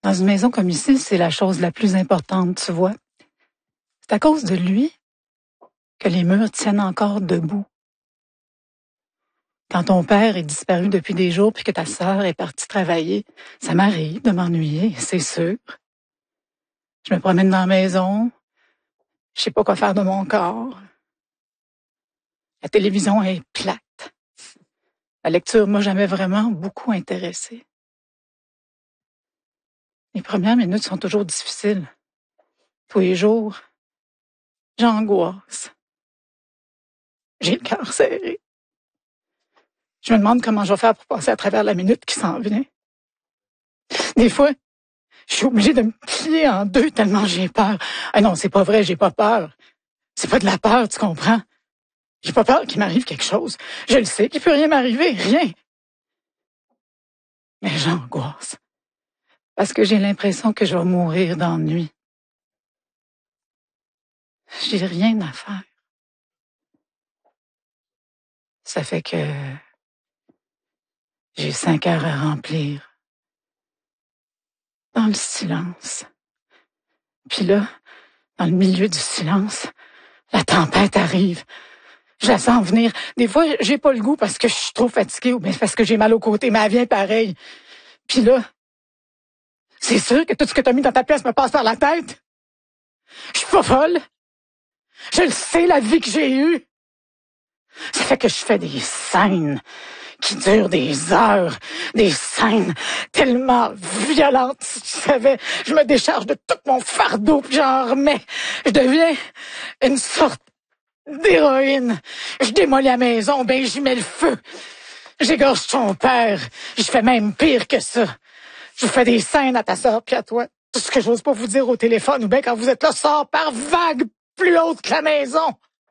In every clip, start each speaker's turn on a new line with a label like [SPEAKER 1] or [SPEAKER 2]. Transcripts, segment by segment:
[SPEAKER 1] Dans une maison comme ici, c'est la chose la plus importante, tu vois. C'est à cause de lui que les murs tiennent encore debout. Quand ton père est disparu depuis des jours puis que ta sœur est partie travailler, ça m'arrive de m'ennuyer, c'est sûr. Je me promène dans la maison, je sais pas quoi faire de mon corps. La télévision est plate. La lecture m'a jamais vraiment beaucoup intéressée. Les premières minutes sont toujours difficiles. Tous les jours, j'angoisse. J'ai le cœur serré. Je me demande comment je vais faire pour passer à travers la minute qui s'en vient. Des fois, je suis obligée de me plier en deux tellement j'ai peur. Ah non, c'est pas vrai, j'ai pas peur. C'est pas de la peur, tu comprends? J'ai pas peur qu'il m'arrive quelque chose. Je le sais qu'il peut rien m'arriver, rien. Mais j'angoisse. Parce que j'ai l'impression que je vais mourir d'ennui. J'ai rien à faire. Ça fait que j'ai 5 heures à remplir. Dans le silence. Puis là, dans le milieu du silence, la tempête arrive. Je la sens venir. Des fois, j'ai pas le goût parce que je suis trop fatiguée ou bien parce que j'ai mal au côté, mais elle vient pareil. Puis là, c'est sûr que tout ce que t'as mis dans ta pièce me passe par la tête. Je suis pas folle. Je le sais, la vie que j'ai eue. Ça fait que je fais des scènes qui durent des heures, des scènes tellement violentes, si tu savais. Je me décharge de tout mon fardeau, puis j'en remets. Je deviens une sorte d'héroïne. Je démolis la maison, ben j'y mets le feu. J'égorge ton père. Je fais même pire que ça. Je fais des scènes à ta sœur puis à toi. Tout ce que j'ose pas vous dire au téléphone ou bien quand vous êtes là sort par vague plus haute que la maison.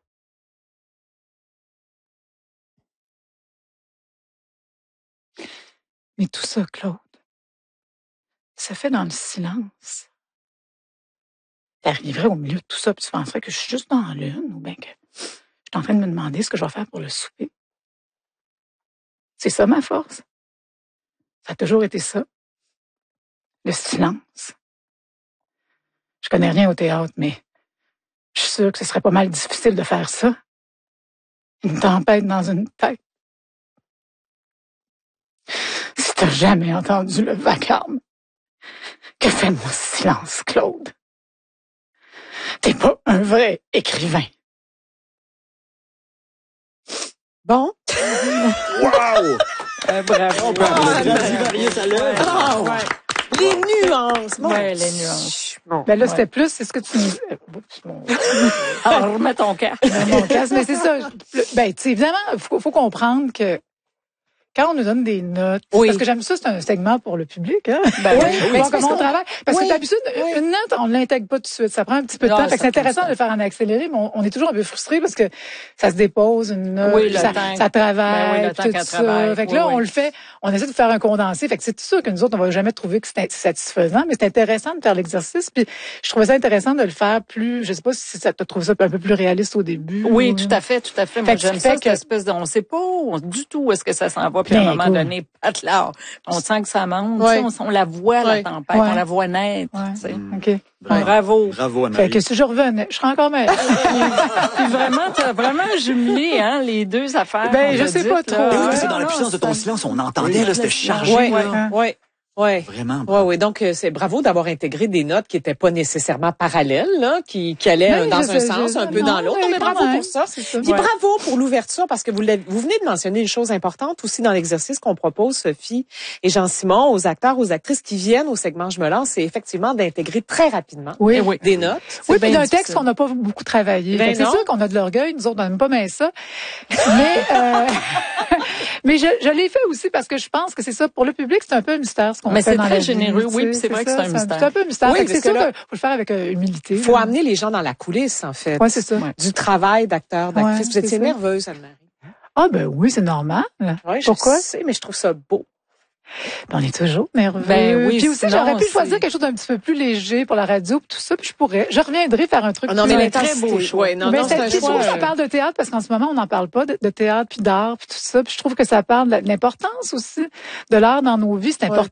[SPEAKER 1] Mais tout ça, Claude, ça fait dans le silence. T'arriverais au milieu de tout ça puis tu penserais que je suis juste dans la lune ou bien que je suis en train de me demander ce que je vais faire pour le souper. C'est ça ma force. Ça a toujours été ça. Le silence. Je connais rien au théâtre, mais je suis sûre que ce serait pas mal difficile de faire ça. Une tempête dans une tête. Si t'as jamais entendu le vacarme, que fait mon silence, Claude? T'es pas un vrai écrivain.
[SPEAKER 2] Bon.
[SPEAKER 3] Wow!
[SPEAKER 4] Bravo.
[SPEAKER 3] On peut applaudir. Vas-y, Marie, ça lève.
[SPEAKER 2] Oh, ouais. Les nuances. Bon.
[SPEAKER 4] Ouais, les nuances.
[SPEAKER 2] Bon.
[SPEAKER 1] Ben là, c'était plus, c'est ce que tu me...
[SPEAKER 4] Alors, remets ton casque.
[SPEAKER 1] Mon casque, mais c'est ça. Ben, tu sais, évidemment, faut comprendre que quand on nous donne des notes,
[SPEAKER 2] Oui.
[SPEAKER 1] parce que j'aime ça, c'est un segment pour le public, hein.
[SPEAKER 4] Ben oui,
[SPEAKER 1] Voir
[SPEAKER 2] oui,
[SPEAKER 1] comment on travaille. Parce
[SPEAKER 2] oui,
[SPEAKER 1] que d'habitude,
[SPEAKER 2] oui.
[SPEAKER 1] une note, on ne l'intègre pas tout de suite. Ça prend un petit peu de
[SPEAKER 4] Non,
[SPEAKER 1] temps. Fait que
[SPEAKER 4] ça
[SPEAKER 1] c'est intéressant
[SPEAKER 4] prend
[SPEAKER 1] de le faire en accéléré, mais on est toujours un peu frustré parce que ça se dépose, une note,
[SPEAKER 4] Oui, le
[SPEAKER 1] ça,
[SPEAKER 4] temps.
[SPEAKER 1] ça travaille,
[SPEAKER 4] Ben oui, le temps
[SPEAKER 1] tout
[SPEAKER 4] qu'elle
[SPEAKER 1] ça.
[SPEAKER 4] travaille.
[SPEAKER 1] Fait que
[SPEAKER 4] Oui,
[SPEAKER 1] là,
[SPEAKER 4] oui.
[SPEAKER 1] on le fait, on essaie de faire un condensé. Fait que c'est sûr que nous autres, on va jamais trouver que c'est satisfaisant, mais c'est intéressant de faire l'exercice. Puis je trouvais ça intéressant de le faire plus, je sais pas si ça t'a trouvé ça un peu plus réaliste au début.
[SPEAKER 4] Oui,
[SPEAKER 1] ou...
[SPEAKER 4] tout à fait, tout à fait. Moi,
[SPEAKER 1] Fait que
[SPEAKER 4] j'aime
[SPEAKER 1] ça
[SPEAKER 4] ça,
[SPEAKER 1] fait
[SPEAKER 4] cette
[SPEAKER 1] que-
[SPEAKER 4] espèce de, on sait pas du tout où est-ce que ça s'en va, puis à un
[SPEAKER 1] Ben,
[SPEAKER 4] moment
[SPEAKER 1] écoute.
[SPEAKER 4] donné, là, on sent que ça monte,
[SPEAKER 2] Ouais.
[SPEAKER 4] tu sais, on la voit,
[SPEAKER 2] Ouais.
[SPEAKER 4] la tempête,
[SPEAKER 1] Ouais.
[SPEAKER 4] on la voit naître,
[SPEAKER 1] Ouais.
[SPEAKER 4] tu sais.
[SPEAKER 1] OK.
[SPEAKER 4] Bravo.
[SPEAKER 3] Bravo,
[SPEAKER 1] Fait
[SPEAKER 3] Anne-Marie.
[SPEAKER 1] que si je revenais, je serais encore meilleure.
[SPEAKER 4] Puis vraiment, t'as vraiment jumelé, hein, les deux affaires.
[SPEAKER 1] Ben,
[SPEAKER 4] qu'on
[SPEAKER 1] je
[SPEAKER 4] a
[SPEAKER 1] sais
[SPEAKER 4] dites,
[SPEAKER 1] pas
[SPEAKER 4] là.
[SPEAKER 1] trop.
[SPEAKER 3] Et oui,
[SPEAKER 1] Ouais,
[SPEAKER 3] parce que dans la
[SPEAKER 4] non,
[SPEAKER 3] puissance de ton
[SPEAKER 4] ça-
[SPEAKER 3] silence, on entendait,
[SPEAKER 4] Oui,
[SPEAKER 3] là, c'était
[SPEAKER 4] le
[SPEAKER 3] chargé.
[SPEAKER 4] silence.
[SPEAKER 2] Ouais,
[SPEAKER 3] là.
[SPEAKER 2] ouais, ouais.
[SPEAKER 3] Vraiment.
[SPEAKER 2] Ouais, ouais. Donc, c'est bravo d'avoir intégré des notes qui étaient pas nécessairement parallèles, là, qui allaient
[SPEAKER 1] Ben,
[SPEAKER 2] dans
[SPEAKER 1] je
[SPEAKER 2] un
[SPEAKER 1] sais,
[SPEAKER 2] sens, un peu
[SPEAKER 1] non,
[SPEAKER 2] dans l'autre.
[SPEAKER 1] mais
[SPEAKER 2] Mais
[SPEAKER 1] quand
[SPEAKER 2] bravo
[SPEAKER 1] même,
[SPEAKER 2] pour ça.
[SPEAKER 1] c'est ça.
[SPEAKER 2] Puis
[SPEAKER 4] Ouais.
[SPEAKER 2] bravo pour l'ouverture, parce que vous venez de mentionner une chose importante aussi dans l'exercice qu'on propose, Sophie et Jean-Simon, aux acteurs, aux actrices qui viennent au segment Je me lance, c'est effectivement d'intégrer très rapidement
[SPEAKER 1] Oui.
[SPEAKER 4] oui.
[SPEAKER 2] des notes.
[SPEAKER 1] Oui,
[SPEAKER 2] C'est
[SPEAKER 1] puis
[SPEAKER 2] bien
[SPEAKER 1] d'un texte
[SPEAKER 2] difficile.
[SPEAKER 1] qu'on n'a pas beaucoup travaillé.
[SPEAKER 2] Ben
[SPEAKER 1] Fait que c'est
[SPEAKER 2] non.
[SPEAKER 1] sûr qu'on a de l'orgueil, nous autres, on n'aime pas bien ça. Mais, mais je l'ai fait aussi parce que je pense que c'est ça. Pour le public, c'est un peu un mystère ce qu'on
[SPEAKER 4] Mais
[SPEAKER 1] fait
[SPEAKER 4] c'est
[SPEAKER 1] dans
[SPEAKER 4] très
[SPEAKER 1] la vie,
[SPEAKER 4] généreux, oui,
[SPEAKER 1] tu sais,
[SPEAKER 4] puis c'est vrai que c'est un mystère.
[SPEAKER 1] C'est un peu un mystère.
[SPEAKER 2] Oui,
[SPEAKER 1] Fait que c'est
[SPEAKER 2] parce que
[SPEAKER 1] sûr
[SPEAKER 2] là,
[SPEAKER 1] qu'il faut le faire avec humilité.
[SPEAKER 2] Il faut
[SPEAKER 1] là.
[SPEAKER 2] amener les gens dans la coulisse, en fait.
[SPEAKER 1] Ouais, c'est ça.
[SPEAKER 4] Ouais.
[SPEAKER 2] Du travail d'acteur, d'actrice.
[SPEAKER 1] Ouais,
[SPEAKER 2] Vous
[SPEAKER 1] c'est
[SPEAKER 2] étiez
[SPEAKER 1] ça.
[SPEAKER 2] nerveuse, Anne-Marie.
[SPEAKER 1] Ah, ben oui, c'est normal.
[SPEAKER 2] Ouais,
[SPEAKER 1] Pourquoi?
[SPEAKER 2] Je sais, mais je trouve ça beau.
[SPEAKER 1] Ben, on est toujours nerveux.
[SPEAKER 4] Ben oui,
[SPEAKER 1] Puis aussi,
[SPEAKER 4] sinon,
[SPEAKER 1] j'aurais pu
[SPEAKER 4] c'est-
[SPEAKER 1] choisir quelque chose d'un petit peu plus léger pour la radio, puis tout ça, puis je reviendrai faire un truc
[SPEAKER 2] Oh, non,
[SPEAKER 1] plus
[SPEAKER 2] mais
[SPEAKER 4] Mais
[SPEAKER 2] l'intensité.
[SPEAKER 4] très beau choix.
[SPEAKER 2] Ouais, non,
[SPEAKER 1] Ben,
[SPEAKER 2] non, c'est un
[SPEAKER 1] puis je trouve
[SPEAKER 2] choix.
[SPEAKER 1] que ça parle de théâtre parce qu'en ce moment, on n'en parle pas de théâtre puis d'art puis tout ça. Puis je trouve que ça parle de l'importance aussi de l'art dans nos vies. C'est important